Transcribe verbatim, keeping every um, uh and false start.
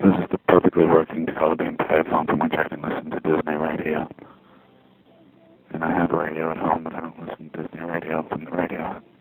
This is the perfectly working telebeam payphone from which I can listen to Disney radio. And I have a radio at home, but I don't listen to Disney radio from the radio.